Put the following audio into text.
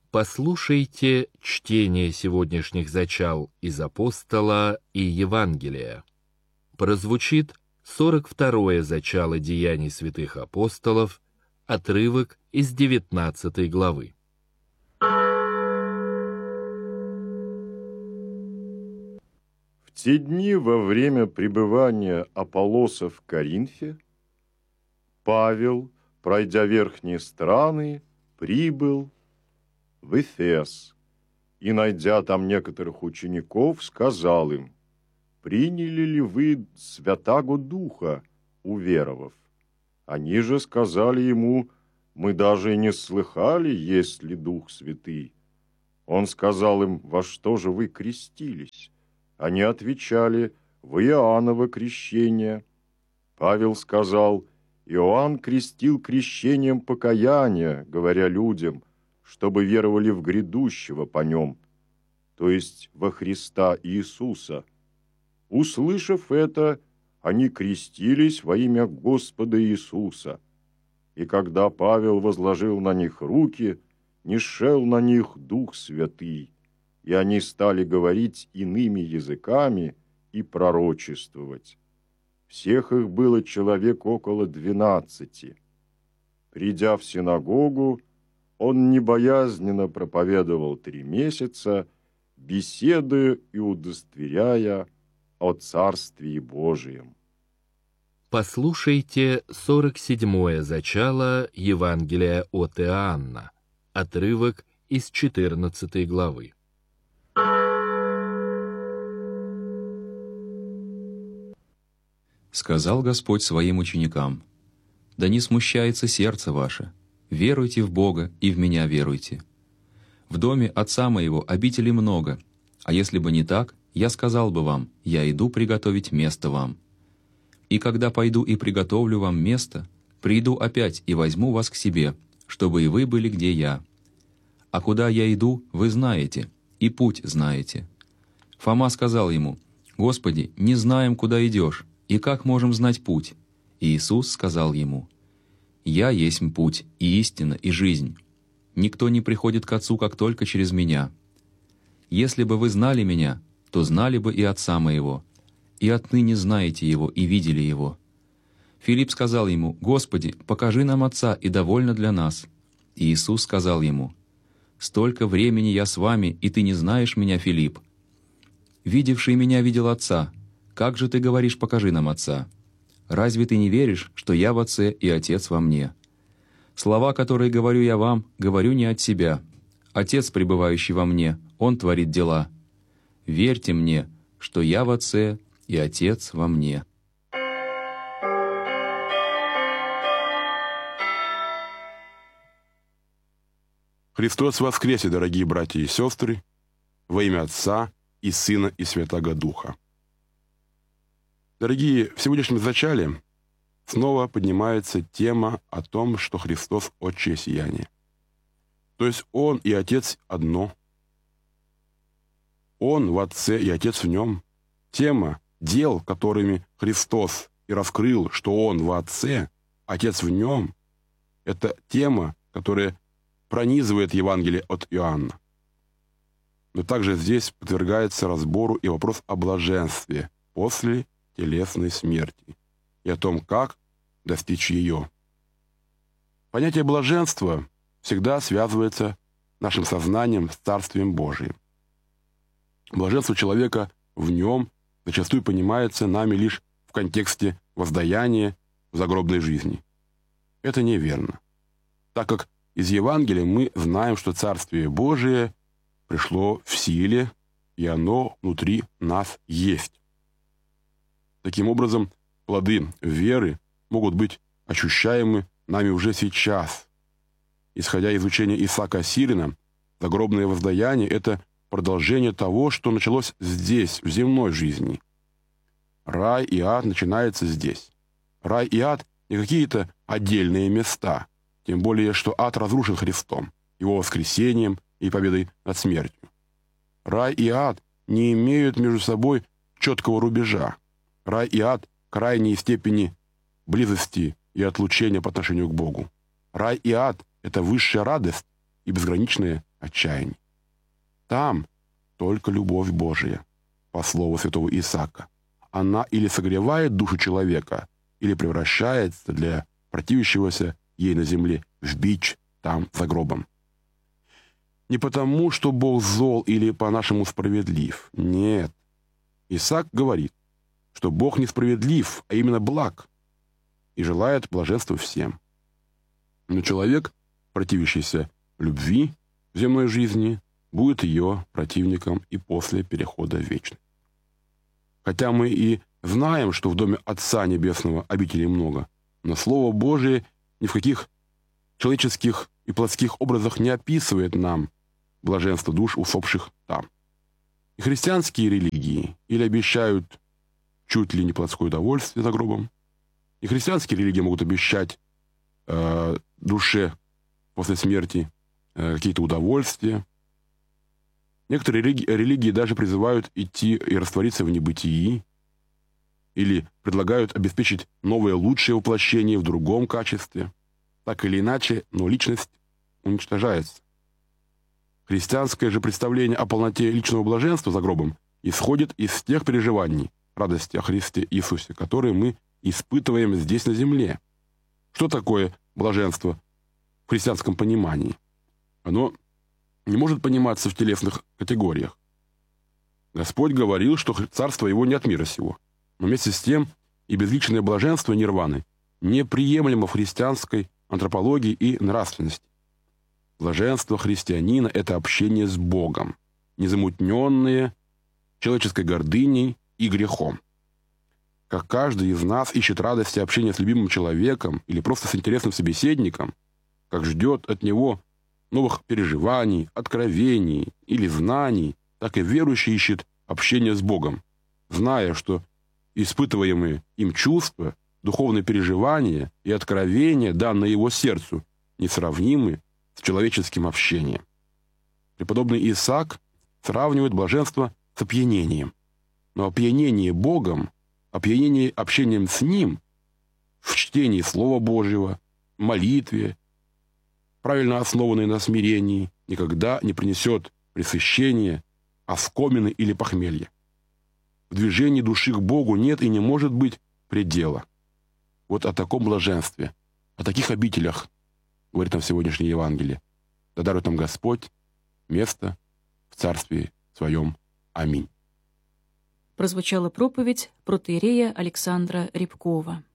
Послушайте чтение сегодняшних зачал из Апостола и Евангелия. Прозвучит 42-е зачало Деяний святых апостолов, отрывок из 19 главы. В те дни во время пребывания Аполлоса в Коринфе Павел, пройдя верхние страны, прибыл в Эфес и, найдя там некоторых учеников, сказал им: «Приняли ли вы Святаго Духа, уверовав?» Они же сказали ему: «Мы даже и не слыхали, есть ли Дух Святый». Он сказал им: «Во что же вы крестились?» Они отвечали: «В Иоанново крещение». Павел сказал: «Иоанн крестил крещением покаяния, говоря людям, чтобы веровали в грядущего по нем, то есть во Христа Иисуса». Услышав это, они крестились во имя Господа Иисуса. И когда Павел возложил на них руки, нишел на них Дух Святый, и они стали говорить иными языками и пророчествовать. Всех их было человек около 12. Придя в синагогу, он небоязненно проповедовал 3 месяца, беседуя и удостоверяя о Царствии Божием. Послушайте 47-е зачало Евангелия от Иоанна, отрывок из 14 главы. Сказал Господь своим ученикам: «Да не смущается сердце ваше, веруйте в Бога и в Меня веруйте. В доме Отца Моего обителей много, а если бы не так, я сказал бы вам: я иду приготовить место вам. И когда пойду и приготовлю вам место, приду опять и возьму вас к себе, чтобы и вы были, где я. А куда я иду, вы знаете, и путь знаете». Фома сказал ему: «Господи, не знаем, куда идешь, и как можем знать путь?» И Иисус сказал ему: «Я есть путь, и истина, и жизнь. Никто не приходит к Отцу, как только через Меня. Если бы вы знали Меня, то знали бы и Отца Моего, и отныне знаете Его и видели Его». Филипп сказал ему: «Господи, покажи нам Отца, и довольно для нас». И Иисус сказал ему: «Столько времени я с вами, и ты не знаешь Меня, Филипп? Видевший Меня видел Отца. Как же ты говоришь: покажи нам Отца? Разве ты не веришь, что я в Отце и Отец во мне? Слова, которые говорю я вам, говорю не от себя. Отец, пребывающий во мне, Он творит дела. Верьте мне, что я в Отце и Отец во мне». Христос воскресе, дорогие братья и сестры, во имя Отца и Сына и Святаго Духа. Дорогие, в сегодняшнем зачале снова поднимается тема о том, что Христос – отчее сияние. То есть Он и Отец одно. Он в Отце и Отец в Нем. Тема дел, которыми Христос и раскрыл, что Он в Отце, Отец в Нем, это тема, которая пронизывает Евангелие от Иоанна. Но также здесь подвергается разбору и вопрос о блаженстве после телесной смерти и о том, как достичь ее. Понятие блаженства всегда связывается нашим сознанием с Царствием Божиим. Блаженство человека в нем зачастую понимается нами лишь в контексте воздаяния в загробной жизни. Это неверно, так как из Евангелия мы знаем, что Царствие Божие пришло в силе, и оно внутри нас есть. Таким образом, плоды веры могут быть ощущаемы нами уже сейчас. Исходя из учения Исаака Сирина, загробное воздаяние – это продолжение того, что началось здесь, в земной жизни. Рай и ад начинается здесь. Рай и ад – не какие-то отдельные места, тем более, что ад разрушен Христом, Его воскресением и победой над смертью. Рай и ад не имеют между собой четкого рубежа. Рай и ад – крайней степени близости и отлучения по отношению к Богу. Рай и ад – это высшая радость и безграничное отчаянии. Там только любовь Божия, по слову святого Исаака. Она или согревает душу человека, или превращается для противящегося ей на земле в бич там за гробом. Не потому, что Бог зол или по-нашему справедлив. Нет. Исаак говорит, что Бог не справедлив, а именно благ, и желает блаженства всем. Но человек, противящийся любви в земной жизни, будет ее противником и после перехода в вечность. Хотя мы и знаем, что в доме Отца Небесного обителей много, но Слово Божие ни в каких человеческих и плотских образах не описывает нам блаженство душ, усопших там. И христианские религии или обещают чуть ли не плотское удовольствие за гробом, и христианские религии могут обещать душе после смерти какие-то удовольствия. Некоторые религии даже призывают идти и раствориться в небытии или предлагают обеспечить новое лучшее воплощение в другом качестве. Так или иначе, но личность уничтожается. Христианское же представление о полноте личного блаженства за гробом исходит из тех переживаний радости о Христе Иисусе, которые мы испытываем здесь на земле. Что такое блаженство в христианском понимании? Оно не может пониматься в телесных категориях. Господь говорил, что царство его не от мира сего. Но вместе с тем и безличное блаженство нирваны неприемлемо в христианской антропологии и нравственности. Блаженство христианина – это общение с Богом, незамутненное человеческой гордыней и грехом. Как каждый из нас ищет радости общения с любимым человеком или просто с интересным собеседником, как ждет от него новых переживаний, откровений или знаний, так и верующий ищет общения с Богом, зная, что испытываемые им чувства, духовные переживания и откровения, данные его сердцу, несравнимы с человеческим общением. Преподобный Исаак сравнивает блаженство с опьянением. Но опьянение Богом, опьянение общением с Ним, в чтении Слова Божьего, молитве, правильно основанной на смирении, никогда не принесет пресыщения, оскомины или похмелья. В движении души к Богу нет и не может быть предела. Вот о таком блаженстве, о таких обителях говорит нам сегодняшнее Евангелие. Да дарует нам Господь место в Царстве Своем. Аминь. Прозвучала проповедь протоиерея Александра Рябкова.